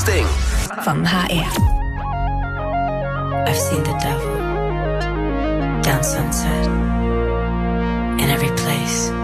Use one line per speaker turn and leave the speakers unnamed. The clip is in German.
Sting.
Vom HR. I've seen the devil down Sunset, in every place.